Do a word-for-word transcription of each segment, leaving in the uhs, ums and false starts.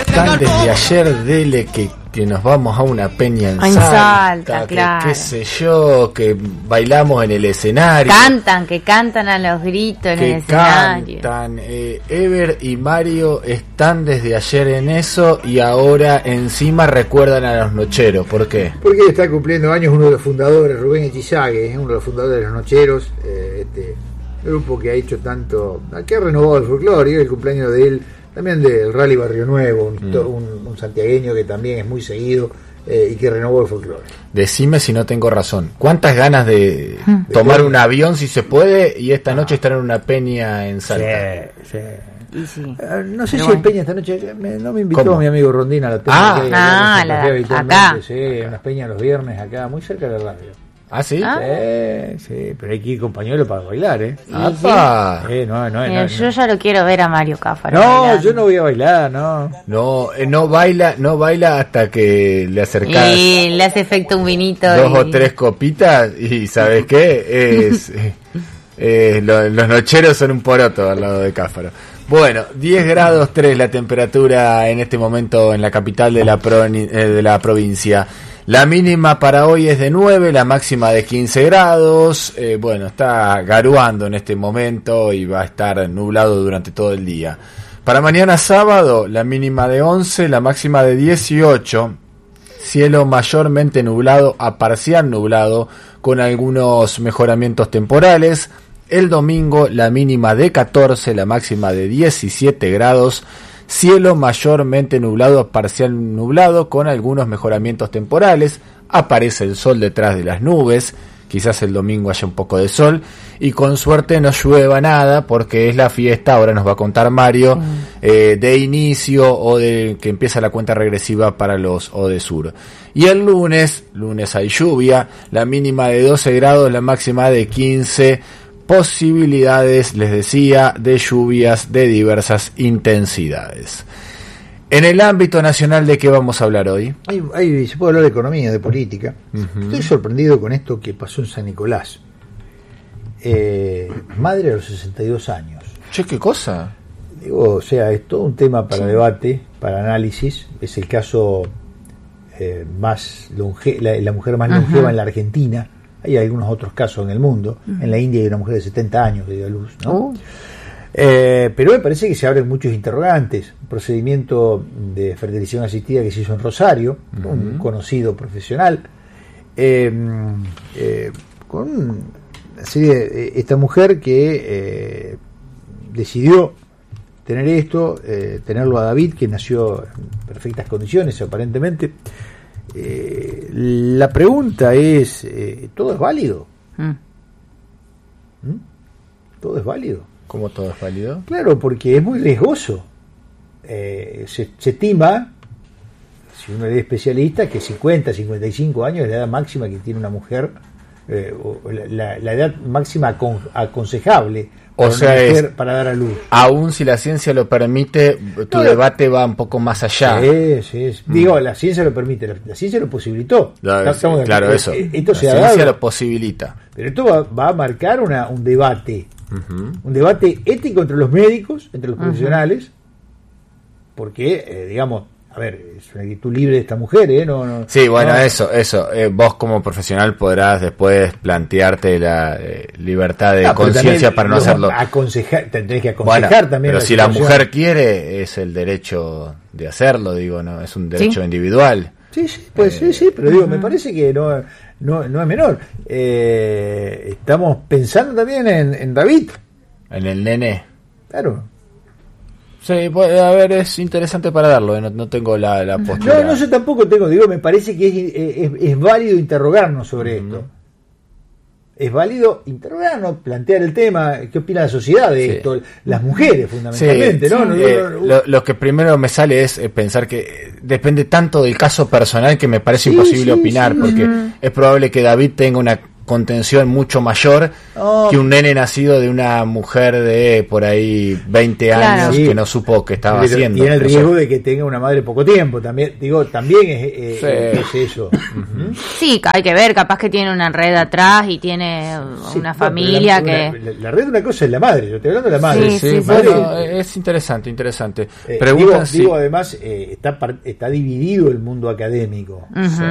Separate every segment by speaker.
Speaker 1: están desde ayer, dele que, que nos vamos a una peña en,
Speaker 2: en
Speaker 1: Salta,
Speaker 2: Salta,
Speaker 1: que
Speaker 2: claro.
Speaker 1: qué sé yo, que bailamos en el escenario.
Speaker 2: Cantan, que cantan a los gritos en
Speaker 1: que
Speaker 2: el escenario.
Speaker 1: cantan. Eh, Ever y Mario están desde ayer en eso y ahora encima recuerdan a los nocheros. ¿Por qué?
Speaker 3: Porque está cumpliendo años uno de los fundadores, Rubén Echizague, uno de los fundadores de los Nocheros, eh, este grupo que ha hecho tanto, que ha renovado el folclore, y el cumpleaños de él, también del Rally Barrio Nuevo, un, mm. un, un santiagueño que también es muy seguido eh, y que renovó el folclore.
Speaker 1: Decime si no tengo razón. ¿Cuántas ganas de mm. tomar un avión si se puede y esta noche estar en una peña en Salta?
Speaker 3: Sí, sí.
Speaker 2: Y sí.
Speaker 3: Uh, no sé
Speaker 2: Pero
Speaker 3: si
Speaker 2: bueno.
Speaker 3: hay peña esta noche, me, no me invitó
Speaker 1: ¿Cómo?
Speaker 3: mi amigo Rondín a la peña.
Speaker 1: Ah,
Speaker 3: que hay
Speaker 2: ah,
Speaker 3: en Santa
Speaker 2: la-
Speaker 3: Fe habitualmente,
Speaker 2: acá.
Speaker 3: Sí, unas peñas los viernes acá, muy cerca de la radio.
Speaker 1: ¿Ah, sí?
Speaker 2: Ah.
Speaker 3: Sí, sí, pero hay que ir con pañuelo para bailar, ¿eh?
Speaker 2: Y
Speaker 1: ¡Apa!
Speaker 3: Eh, no, no,
Speaker 2: Mira,
Speaker 3: no,
Speaker 2: yo
Speaker 3: no.
Speaker 2: ya lo quiero ver a Mario Cáfaro.
Speaker 3: No,
Speaker 2: bailando.
Speaker 3: yo no voy a bailar, no.
Speaker 1: No, eh, no baila, no baila hasta que le acercás
Speaker 2: Y le hace efecto un vinito.
Speaker 1: dos
Speaker 2: y...
Speaker 1: o tres copitas y ¿sabes qué? Es, eh, eh, lo- los nocheros son un poroto al lado de Cáfaro. Bueno, diez grados tres la temperatura en este momento en la capital de la, proni- eh, de la provincia. La mínima para hoy es de nueve, la máxima de quince grados. Eh, bueno, está garuando en este momento y va a estar nublado durante todo el día. Para mañana sábado, la mínima de once, la máxima de dieciocho. Cielo mayormente nublado a parcial nublado con algunos mejoramientos temporales. El domingo, la mínima de catorce, la máxima de diecisiete grados. Cielo mayormente nublado a parcial nublado con algunos mejoramientos temporales. Aparece el sol detrás de las nubes. Quizás el domingo haya un poco de sol. Y con suerte no llueva nada porque es la fiesta, ahora nos va a contar Mario, mm. eh, de inicio o de que empieza la cuenta regresiva para los Odesur. Y el lunes, lunes hay lluvia, la mínima de doce grados, la máxima de quince. Posibilidades, les decía, de lluvias de diversas intensidades. En el ámbito nacional, ¿de qué vamos a hablar hoy?
Speaker 3: Hay, hay, se puede hablar de economía, de política. Uh-huh. Estoy sorprendido con esto que pasó en San Nicolás. Eh, madre a los sesenta y dos años.
Speaker 1: Che, ¿qué cosa?
Speaker 3: Digo, o sea, es todo un tema para sí. debate, para análisis. Es el caso eh, más longe la, la mujer más longeva uh-huh. en la Argentina. Hay algunos otros casos en el mundo. Uh-huh. En la India hay una mujer de setenta años que dio a luz, ¿no? Uh-huh. Eh, pero me parece que se abren muchos interrogantes. Un procedimiento de fertilización asistida que se hizo en Rosario, uh-huh. un conocido profesional, eh, eh, con una serie de, esta mujer que eh, decidió tener esto, eh, tenerlo a David, que nació en perfectas condiciones aparentemente. Eh, la pregunta es, eh, ¿todo es válido? Mm. ¿Mm? ¿Todo es válido?
Speaker 1: ¿Cómo todo es válido?
Speaker 3: Claro, porque es muy riesgoso. Eh, se, se estima, si uno es especialista, que cincuenta, cincuenta y cinco años es la edad máxima que tiene una mujer, eh, o la, la edad máxima acon, aconsejable para,
Speaker 1: o sea,
Speaker 3: una mujer
Speaker 1: es,
Speaker 3: para dar a luz.
Speaker 1: Aún si la ciencia lo permite, tu no, debate va un poco más allá.
Speaker 3: Sí, sí, sí. Mm. Digo, la ciencia lo permite, la, la ciencia lo posibilitó.
Speaker 1: La, Estamos claro, de, eso.
Speaker 3: Esto
Speaker 1: la
Speaker 3: se
Speaker 1: ciencia
Speaker 3: ha dado,
Speaker 1: lo posibilita.
Speaker 3: Pero esto va, va a marcar una, un debate.
Speaker 1: Uh-huh.
Speaker 3: Un debate ético entre los médicos, entre los uh-huh. profesionales, porque, eh, digamos, a ver, es una actitud libre de esta mujer, ¿eh? No, no,
Speaker 1: sí, bueno,
Speaker 3: no,
Speaker 1: eso, eso. Eh, vos como profesional podrás después plantearte la eh, libertad de no, conciencia para no hacerlo.
Speaker 3: Aconsejar, tendréis que aconsejar
Speaker 1: bueno,
Speaker 3: también.
Speaker 1: Pero
Speaker 3: la
Speaker 1: si situación. La mujer quiere, es el derecho de hacerlo, digo, no, es un derecho ¿sí? individual.
Speaker 3: Sí, sí, pues eh, sí, sí, pero digo, uh-huh. me parece que no, no, no es menor. Eh, estamos pensando también en, en David.
Speaker 1: En el nene.
Speaker 3: Claro.
Speaker 1: Sí, pues, a ver, es interesante para darlo, ¿eh? no, no tengo la, la postura.
Speaker 3: No, no, yo tampoco tengo, digo, me parece que es, es, es válido interrogarnos sobre uh-huh. esto. Es válido interrogarnos, plantear el tema, qué opina la sociedad de sí. esto, las mujeres fundamentalmente,
Speaker 1: sí,
Speaker 3: ¿no?
Speaker 1: Sí.
Speaker 3: no,
Speaker 1: Eh,
Speaker 3: no, no, no.
Speaker 1: Lo, lo que primero me sale es pensar que depende tanto del caso personal que me parece sí, imposible sí, opinar, sí. porque uh-huh. es probable que David tenga una contención mucho mayor
Speaker 3: Oh.
Speaker 1: que un nene nacido de una mujer de por ahí veinte
Speaker 2: Claro.
Speaker 1: años
Speaker 3: Sí.
Speaker 1: que no supo qué estaba
Speaker 3: Pero
Speaker 1: haciendo.
Speaker 3: tiene el
Speaker 1: No sé.
Speaker 3: riesgo de que tenga una madre poco tiempo. También, digo, también es, eh,
Speaker 1: Sí.
Speaker 3: es eso. Ujú.
Speaker 2: Sí, hay que ver, capaz que tiene una red atrás y tiene
Speaker 3: Sí,
Speaker 2: una
Speaker 3: bueno,
Speaker 2: familia
Speaker 3: pero la,
Speaker 2: que...
Speaker 3: La, la red de una cosa es la madre, yo estoy hablando de la madre.
Speaker 2: Sí,
Speaker 1: Sí,
Speaker 2: sí,
Speaker 1: bueno,
Speaker 3: Madre,
Speaker 1: es interesante, interesante.
Speaker 3: eh,
Speaker 1: Preguntan
Speaker 3: digo,
Speaker 1: si...
Speaker 3: digo, además, eh, está, par- está dividido el mundo académico.
Speaker 2: Ujú.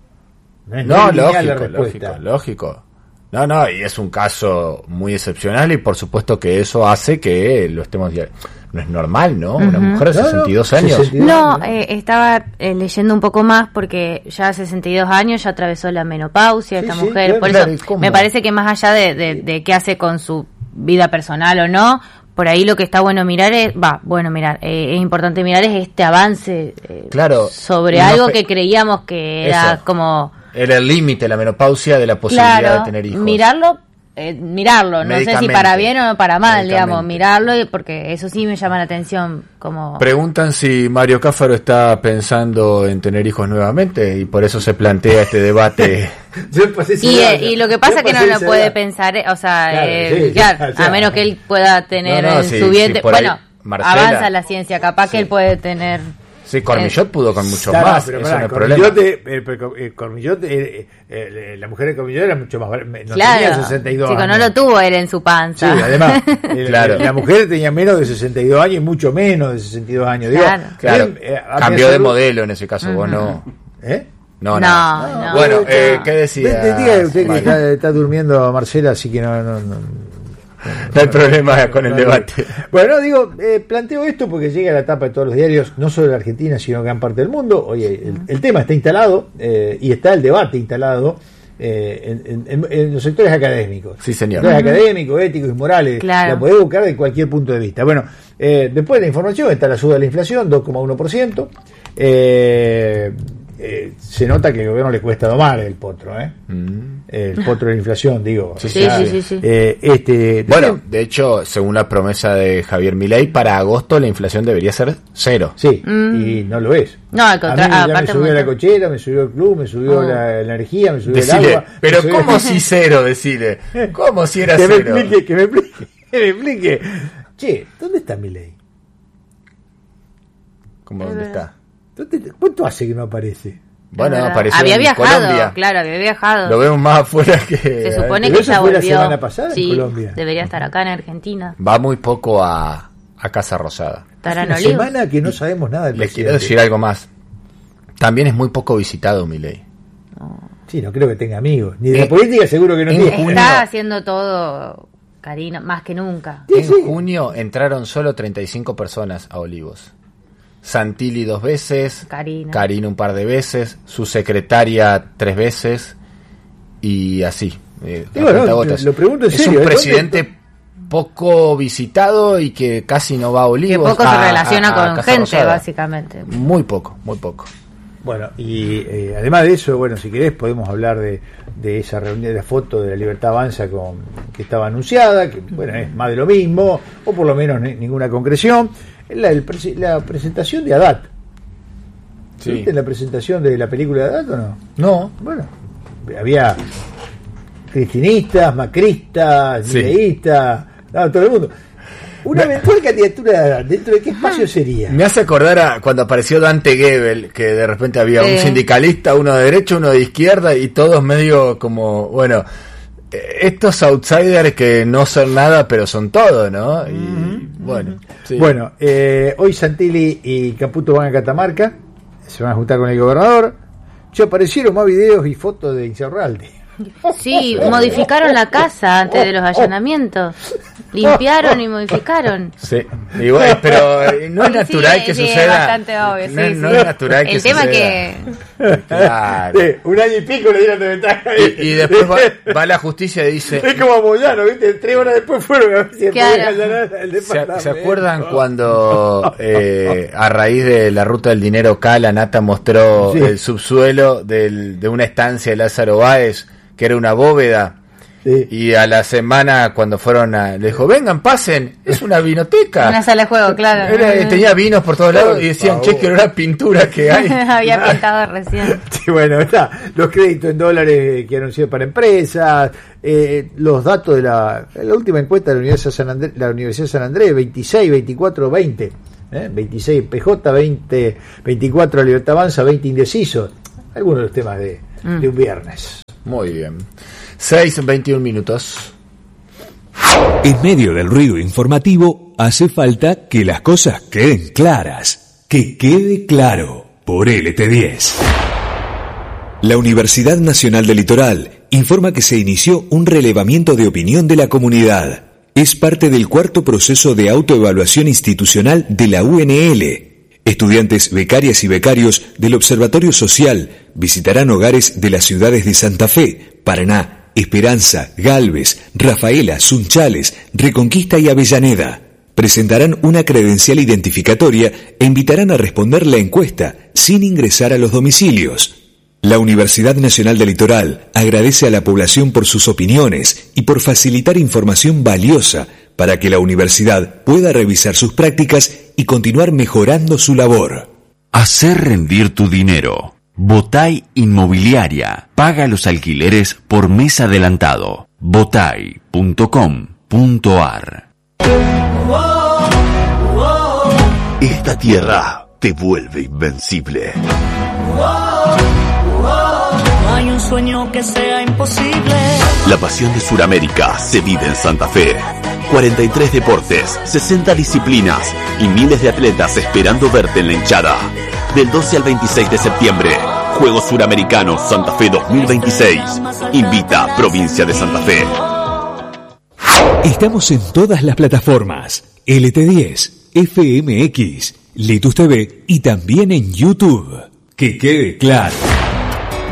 Speaker 3: No es
Speaker 1: No,
Speaker 3: lineal la
Speaker 1: lógico,
Speaker 3: respuesta.
Speaker 1: lógico, lógico. No, no, y es un caso muy excepcional y por supuesto que eso hace que lo estemos... dia- No es normal, ¿no? Una
Speaker 2: Ujú.
Speaker 1: mujer de
Speaker 3: No, no,
Speaker 1: sesenta y dos años.
Speaker 3: sesenta y dos
Speaker 2: No,
Speaker 3: años.
Speaker 2: eh, estaba eh, leyendo un poco más porque ya a sesenta y dos años ya atravesó la menopausia
Speaker 3: Sí,
Speaker 2: esta
Speaker 3: sí,
Speaker 2: mujer.
Speaker 3: claro,
Speaker 2: Por
Speaker 1: claro, ¿y
Speaker 2: eso
Speaker 1: cómo?
Speaker 2: me parece que más allá de, de, de qué hace con su vida personal o no, por ahí lo que está bueno mirar es, va, bueno mirar, eh, es importante mirar es este avance eh,
Speaker 1: Claro,
Speaker 2: sobre
Speaker 1: una
Speaker 2: algo
Speaker 1: fe-
Speaker 2: que creíamos que era
Speaker 1: Eso.
Speaker 2: como...
Speaker 1: Era el límite, la menopausia de la posibilidad
Speaker 2: Claro,
Speaker 1: de tener hijos.
Speaker 2: mirarlo, eh, mirarlo, no sé si
Speaker 1: Médicamente.
Speaker 2: para bien o para mal, digamos,
Speaker 1: Médicamente.
Speaker 2: mirarlo, y- porque eso sí me llama la atención, como...
Speaker 1: Preguntan si Mario Cáfaro está pensando en tener hijos nuevamente y por eso se plantea este debate.
Speaker 3: Yo pasé esa
Speaker 2: Y,
Speaker 3: edad,
Speaker 2: eh, y lo que pasa
Speaker 3: yo
Speaker 2: es que no
Speaker 3: pasé
Speaker 2: lo
Speaker 3: esa
Speaker 2: puede
Speaker 3: edad.
Speaker 2: pensar, eh, o sea,
Speaker 3: Claro,
Speaker 2: eh,
Speaker 3: sí,
Speaker 2: claro,
Speaker 3: o sea,
Speaker 2: a menos que él pueda tener
Speaker 1: No, no,
Speaker 2: en
Speaker 1: sí,
Speaker 2: su vientre,
Speaker 1: sí, por ahí,
Speaker 2: bueno,
Speaker 1: Marcela.
Speaker 2: avanza la ciencia, capaz
Speaker 1: Sí.
Speaker 2: que él puede tener...
Speaker 1: Sí, Cormillot pudo con muchos
Speaker 3: Claro,
Speaker 1: más,
Speaker 3: pero
Speaker 1: eso
Speaker 3: pará,
Speaker 1: no es problema.
Speaker 3: Cormillot, eh, eh, pero, eh, Cormillot, eh, eh, la mujer de Cormillot era mucho más, no tenía
Speaker 2: Claro,
Speaker 3: sesenta y dos
Speaker 2: chico, no
Speaker 3: años.
Speaker 2: lo tuvo él en su
Speaker 3: Sí,
Speaker 2: panza.
Speaker 3: además, el-
Speaker 1: Claro.
Speaker 3: la mujer tenía menos de sesenta y dos años y mucho menos de sesenta y dos años. Digo,
Speaker 2: Claro.
Speaker 1: Claro,
Speaker 3: él, eh, había
Speaker 1: cambió de
Speaker 3: salud-
Speaker 1: modelo en ese caso, vos no.
Speaker 3: ¿Eh?
Speaker 1: No, no.
Speaker 2: No, no.
Speaker 1: Bueno,
Speaker 2: no.
Speaker 1: eh, ¿qué decía?
Speaker 3: Diga diga usted que
Speaker 1: Mario?
Speaker 3: está, está durmiendo Marcela, así que no... no, no.
Speaker 1: No hay problema con el
Speaker 3: No,
Speaker 1: debate.
Speaker 3: Bueno, digo, eh, planteo esto porque llega a la tapa de todos los diarios, no solo de Argentina, sino gran parte del mundo. Oye, el, el tema está instalado eh, y está el debate instalado eh, en, en- en los sectores académicos.
Speaker 1: Sí, señor.
Speaker 3: Sectores académicos, éticos y morales.
Speaker 2: Claro.
Speaker 3: La podés buscar de cualquier punto de vista. Bueno, eh, después de la información está la suba de la inflación, dos coma uno por ciento. Eh, eh, se nota que el gobierno le cuesta domar el potro, ¿eh?
Speaker 1: Mm.
Speaker 3: El potro de la inflación, digo.
Speaker 1: Sí,
Speaker 2: Sí, sí, sí, sí.
Speaker 3: Eh, este,
Speaker 1: Bueno, de hecho, según la promesa de Javier Milei, para agosto la inflación debería ser cero.
Speaker 3: Sí,
Speaker 2: Mm.
Speaker 3: y no lo es.
Speaker 2: No, al
Speaker 3: A mí
Speaker 2: contrario,
Speaker 3: ya me
Speaker 2: aparte
Speaker 3: subió
Speaker 2: un
Speaker 3: la
Speaker 2: montón.
Speaker 3: cochera, me subió el club, me subió
Speaker 2: Oh.
Speaker 3: la, la energía, me subió el
Speaker 1: Decile,
Speaker 3: agua. me
Speaker 1: pero
Speaker 3: subió-
Speaker 1: ¿cómo si cero? Decile. ¿Cómo si era
Speaker 3: que me
Speaker 1: cero?
Speaker 3: explique, que me explique, que me explique. Che, ¿dónde está mi ley?
Speaker 1: ¿Cómo dónde está?
Speaker 3: ¿Dónde- ¿Cuánto hace que no aparece?
Speaker 1: Bueno,
Speaker 2: Es verdad.
Speaker 1: apareció
Speaker 2: había
Speaker 1: en
Speaker 2: viajado,
Speaker 1: Colombia.
Speaker 2: claro, había viajado.
Speaker 1: Lo vemos más afuera que...
Speaker 2: Se supone
Speaker 3: Pero
Speaker 2: que
Speaker 3: eso
Speaker 2: ya
Speaker 3: fue la
Speaker 2: volvió.
Speaker 3: semana pasada en
Speaker 2: Sí,
Speaker 3: Colombia.
Speaker 2: debería estar acá en Argentina.
Speaker 1: Va muy poco a, a Casa Rosada.
Speaker 2: Estará en
Speaker 3: Una
Speaker 2: Olivos.
Speaker 3: semana que no sabemos nada del
Speaker 1: Les quiero
Speaker 3: presidente.
Speaker 1: decir algo más. También es muy poco visitado Milei.
Speaker 3: Sí, no creo que tenga amigos. Ni de la
Speaker 1: Eh,
Speaker 3: política seguro que no
Speaker 1: en
Speaker 3: tiene.
Speaker 1: junio-
Speaker 2: Está haciendo todo, Karina, más que nunca.
Speaker 3: Sí,
Speaker 1: En
Speaker 3: sí.
Speaker 1: junio entraron solo treinta y cinco personas a Olivos. Santilli dos veces,
Speaker 2: Karina.
Speaker 1: Karina un par de veces, su secretaria tres veces y así. eh, a
Speaker 3: Y bueno,
Speaker 1: cuentagotas.
Speaker 3: lo pregunto en
Speaker 1: es
Speaker 3: serio,
Speaker 1: un
Speaker 3: ¿eh?
Speaker 1: presidente poco visitado y que casi no va a
Speaker 2: Que
Speaker 1: Olivos.
Speaker 2: poco
Speaker 1: a-
Speaker 2: se relaciona
Speaker 1: a- a
Speaker 2: con
Speaker 1: Casa
Speaker 2: gente,
Speaker 1: Rosada.
Speaker 2: básicamente.
Speaker 1: Muy poco, muy poco.
Speaker 3: Bueno, y eh, además de eso, bueno, si querés podemos hablar de, de esa reunión, de la foto de la Libertad Avanza con, que estaba anunciada, que bueno, es más de lo mismo, o por lo menos ni- ninguna concreción. La, el prese- la presentación de Haddad.
Speaker 1: Sí.
Speaker 3: ¿Viste la presentación de la película de Haddad o no?
Speaker 1: No,
Speaker 3: Bueno, había cristinistas, macristas,
Speaker 1: Sí.
Speaker 3: mileístas, no, todo el mundo. Una eventual candidatura de Haddad, ¿dentro de qué espacio sería?
Speaker 1: me hace acordar a cuando apareció Dante Gebel, que de repente había un
Speaker 2: Sí.
Speaker 1: sindicalista, uno de derecha, uno de izquierda y todos medio como, bueno, eh, estos outsiders que no son nada pero son todo, ¿no? Y bueno, sí.
Speaker 3: Bueno, eh, hoy Santilli y Caputo van a Catamarca, se van a juntar con el gobernador. Che, aparecieron más videos y fotos de Insaurralde.
Speaker 2: Sí, modificaron la casa antes de los allanamientos. Limpiaron y modificaron.
Speaker 1: Sí, y bueno, pero eh, no es
Speaker 2: Sí,
Speaker 1: natural que
Speaker 2: sí, es
Speaker 1: suceda.
Speaker 2: bastante obvio,
Speaker 1: no,
Speaker 2: sí,
Speaker 1: no
Speaker 2: sí.
Speaker 1: es natural que
Speaker 2: El tema
Speaker 1: suceda.
Speaker 2: que
Speaker 1: Claro.
Speaker 3: Sí, un año y pico le dieron de ventaja.
Speaker 1: Y, y después va, va la justicia y dice,
Speaker 3: Es como a Moyano, ¿viste? Tres horas después fueron a ver si
Speaker 2: Claro.
Speaker 3: podían allanar el
Speaker 1: ¿Se,
Speaker 3: departamento.
Speaker 1: se acuerdan cuando eh, a raíz de la ruta del dinero acá la Nata mostró
Speaker 3: Sí.
Speaker 1: el subsuelo del, de una estancia de Lázaro Báez, que era una bóveda,
Speaker 3: Sí.
Speaker 1: Y a la semana, cuando fueron a... Le dijo, vengan, pasen, es una vinoteca.
Speaker 2: Una sala de juego, claro.
Speaker 1: Era, tenía vinos por todos lados y decían,
Speaker 3: Por
Speaker 1: che,
Speaker 3: favor.
Speaker 1: que era pintura que hay.
Speaker 2: Había pintado recién.
Speaker 3: Sí, bueno, está. Los créditos en dólares que anunció para empresas, eh, los datos de la, la última encuesta de la Universidad de San Andrés, la Universidad de San Andrés, veintiséis, veinticuatro, veinte. ¿eh? veintiséis P J, veinte, veinticuatro Libertad Avanza, veinte indecisos. Algunos de los temas de, mm. de un viernes.
Speaker 1: Muy bien. seis, veintiún minutos.
Speaker 4: En medio del ruido informativo, hace falta que las cosas queden claras. Que quede claro por L T diez. La Universidad Nacional del Litoral informa que se inició un relevamiento de opinión de la comunidad. Es parte del cuarto proceso de autoevaluación institucional de la U N L. Estudiantes, becarias y becarios del Observatorio Social visitarán hogares de las ciudades de Santa Fe, Paraná, Esperanza, Galvez, Rafaela, Sunchales, Reconquista y Avellaneda. Presentarán una credencial identificatoria e invitarán a responder la encuesta sin ingresar a los domicilios. La Universidad Nacional del Litoral agradece a la población por sus opiniones y por facilitar información valiosa para que la universidad pueda revisar sus prácticas y continuar mejorando su labor.
Speaker 5: Hacer rendir tu dinero. Botay Inmobiliaria. Paga los alquileres por mes adelantado. botay punto com punto ar.
Speaker 6: Esta tierra te vuelve invencible.
Speaker 7: No hay un sueño que sea imposible.
Speaker 6: La pasión de Sudamérica se vive en Santa Fe. cuarenta y tres deportes, sesenta disciplinas y miles de atletas esperando verte en la hinchada. Del doce al veintiséis de septiembre, Juegos Suramericanos Santa Fe dos mil veintiséis. Invita Provincia de Santa Fe.
Speaker 4: Estamos en todas las plataformas. L T diez, F M X, Litus T V y también en YouTube. Que quede claro.